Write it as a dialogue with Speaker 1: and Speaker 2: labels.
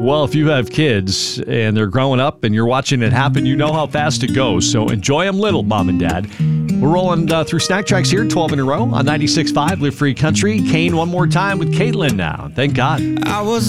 Speaker 1: Well, if you have kids and they're growing up and you're watching it happen, you know how fast it goes. So enjoy them little, Mom and Dad. We're rolling through Snack Tracks here, 12 in a row on 96.5 Live Free Country. Kane one more time with Caitlin now. Thank God.